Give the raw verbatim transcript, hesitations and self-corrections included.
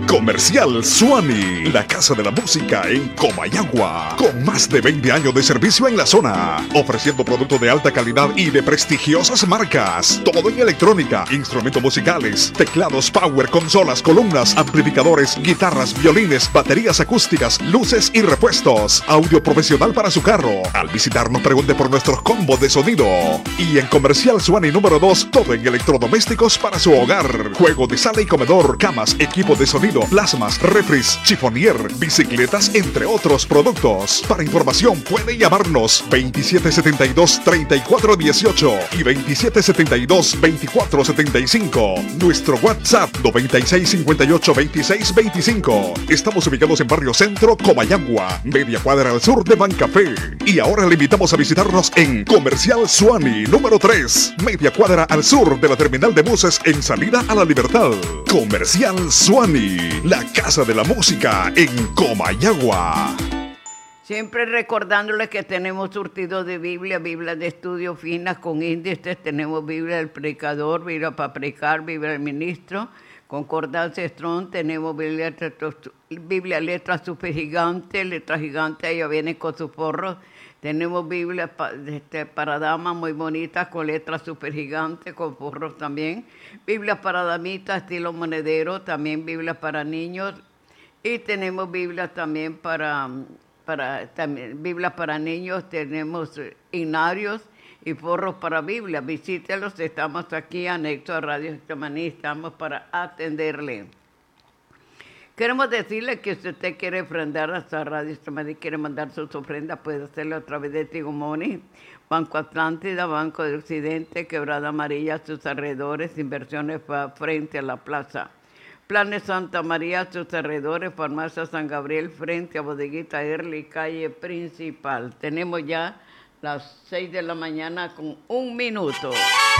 Comercial Suani, la casa de la música en Comayagua, con más de veinte años de servicio en la zona, ofreciendo productos de alta calidad y de prestigiosas marcas. Todo en electrónica, instrumentos musicales, teclados power, consolas, columnas, amplificadores, guitarras, violines, baterías acústicas, luces y repuestos. Audio profesional para su carro. Al visitarnos pregunte por nuestros combos de sonido. Y en Comercial Suani número dos, todo en electrodomésticos para su hogar. Juego de sala y comedor, camas, equipo de sonido, plasmas, refris, chifonier, bicicletas, entre otros productos. Para información puede llamarnos veintisiete setenta y dos, treinta y cuatro dieciocho y veintisiete setenta y dos, veinticuatro setenta y cinco. Nuestro WhatsApp noventa y seis cincuenta y ocho, veintiséis veinticinco. Estamos ubicados en Barrio Centro, Comayagua, media cuadra al sur de Bancafé. Y ahora le invitamos a visitarnos en Comercial Suani número tres, media cuadra al sur de la terminal de buses en salida a La Libertad. Comercial Suani, la casa de la música en Comayagua. Siempre recordándole que tenemos surtido de Biblia, Biblia de estudio finas con índices, tenemos Biblia del predicador, Biblia para predicar, Biblia del ministro, concordancia Strong, tenemos Biblia, Biblia letras super gigantes, letras gigantes, ella viene con sus forros. Tenemos Biblia pa, este, para damas muy bonitas con letras super gigantes, con forros también. Biblia para damitas estilo monedero, también Biblia para niños. Y tenemos Biblia también para, para, también, Biblia para niños, tenemos himnarios y forros para Biblia. Visítelos, estamos aquí anexo a Radio Getsemaní, estamos para atenderle. Queremos decirle que si usted quiere ofrendar a esta Radio Getsemaní, quiere mandar sus ofrendas, puede hacerlo a través de Tigo Money, Banco Atlántida, Banco de Occidente, Quebrada Amarilla, sus alrededores, inversiones frente a la plaza. Planes Santa María, sus alrededores, Farmacia San Gabriel, frente a Bodeguita Early, calle principal. Tenemos ya las seis de la mañana con un minuto.